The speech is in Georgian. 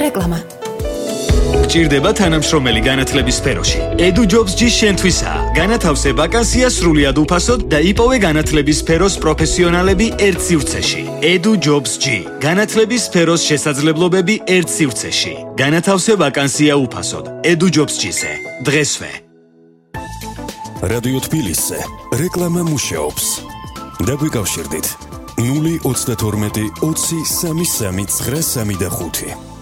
რეკლამა. გჭირდება თანამშრომელი განათლების სფეროში. EduJobs.G შენთვისაა. განათავსე ვაკანსია სრულიად უფასოდ და იპოვე განათლების სფეროს პროფესიონალები ერთ სივრცეში. EduJobs.G განათლების სფეროს შესაძლებლობები ერთ სივრცეში. განათავსე ვაკანსია უფასოდ. EduJobs.G-ზე. დღესვე. რადიო თბილისზე რეკლამა მუშაობს. დაგვიკავშირდით 032 20 33 935.